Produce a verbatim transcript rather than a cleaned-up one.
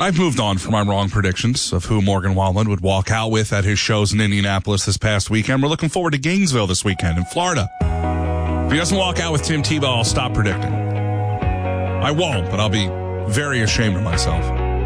I've moved on from my wrong predictions of who Morgan Wallen would walk out with at his shows in Indianapolis this past weekend. We're looking forward to Gainesville this weekend in Florida. If he doesn't walk out with Tim Tebow, I'll stop predicting. I won't, but I'll be very ashamed of myself.